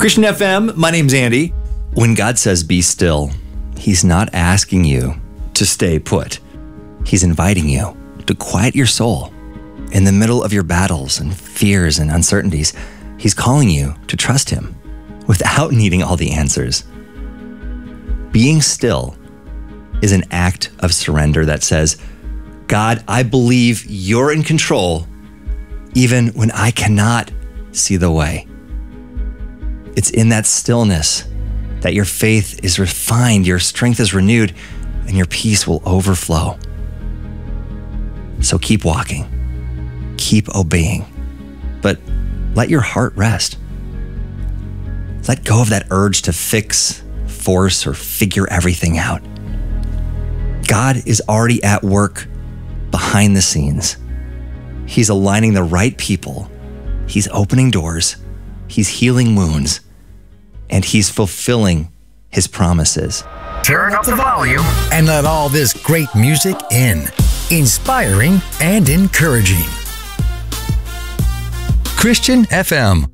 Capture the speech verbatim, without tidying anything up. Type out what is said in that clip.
Christian F M, my name's Andy. When God says be still, He's not asking you to stay put. He's inviting you to quiet your soul. In the middle of your battles and fears and uncertainties, He's calling you to trust Him without needing all the answers. Being still is an act of surrender that says, God, I believe You're in control even when I cannot see the way. It's in that stillness that your faith is refined, your strength is renewed, and your peace will overflow. So keep walking, keep obeying, but let your heart rest. Let go of that urge to fix, force, or figure everything out. God is already at work behind the scenes. He's aligning the right people. He's opening doors. He's healing wounds. And He's fulfilling His promises. Turn up the volume and let all this great music in. Inspiring and encouraging. Christian F M.